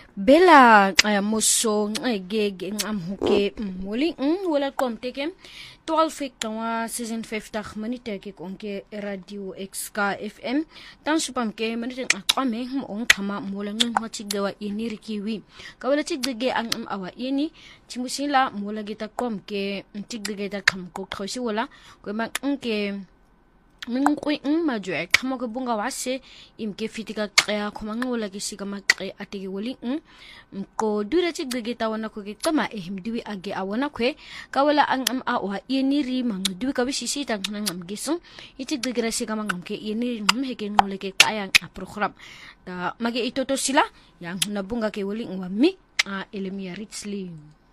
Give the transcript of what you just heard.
Bela muso ngeke ngamhuke muli wala komteke 12 kawa season 50 minute ke konke radio XK FM tan supamke minute aqame on khama mola ngwa tigwa inirikiwi kawala tigge ang awa ini timusila mola gita komke tigge ta khamko khosi wala ko ma nke mingqwi majwe khama ko bunga wase imke fitika qya khomangola kisika maqe atike woli ko dure tigge ta wana ko ke tama ehimdiwi age awana kwe kawala ang awa yeniri mangdiwi ka bisisi ta ngam gisu itigge sika mangamke yeniri heke ngole ke kaya program da mage itoto sila yang nabunga ke woli ngwami Elimia Richly.